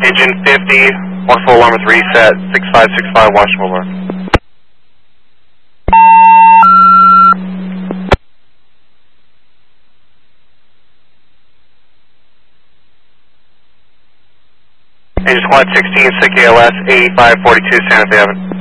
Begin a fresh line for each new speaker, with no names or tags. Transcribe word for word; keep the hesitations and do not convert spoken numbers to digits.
Engine fifty, one full alarm with reset, six five six five Washington Boulevard. Engine Squad sixteen, S I C A L S, eighty-five forty-two Santa Fe Avenue.